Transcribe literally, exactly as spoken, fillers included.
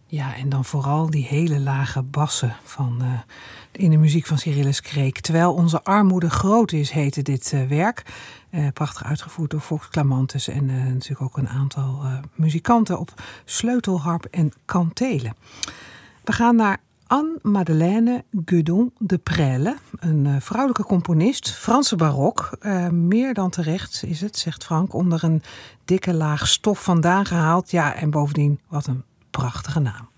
Ja, en dan vooral die hele lage bassen van, uh, in de muziek van Cyrillus Kreek. Terwijl onze armoede groot is, heette dit uh, werk. Uh, prachtig uitgevoerd door Fox Clamantus en uh, natuurlijk ook een aantal uh, muzikanten op sleutelharp en kantelen. We gaan naar Anne-Madeleine Guedon de Presles, een uh, vrouwelijke componist, Franse barok. Uh, meer dan terecht is het, zegt Frank, onder een dikke laag stof vandaan gehaald. Ja, en bovendien, wat een prachtige naam.